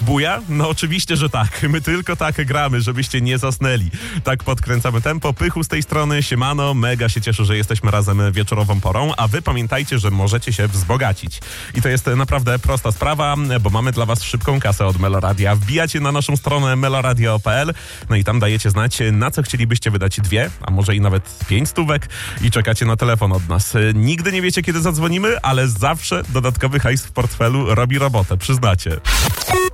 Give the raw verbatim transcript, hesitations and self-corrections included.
Buja? No oczywiście, że tak. My tylko tak gramy, żebyście nie zasnęli. Tak podkręcamy tempo. Pychu z tej strony, siemano. Mega się cieszę, że jesteśmy razem wieczorową porą, a wy pamiętajcie, że możecie się wzbogacić. I to jest naprawdę prosta sprawa, bo mamy dla was szybką kasę od Meloradia. Wbijacie na naszą stronę meloradio kropka p l, no i tam dajecie znać, na co chcielibyście wydać dwie, a może i nawet pięć stówek i czekacie na telefon od nas. Nigdy nie wiecie, kiedy zadzwonimy, ale zawsze dodatkowy hajs w portfelu robi robotę, przyznacie.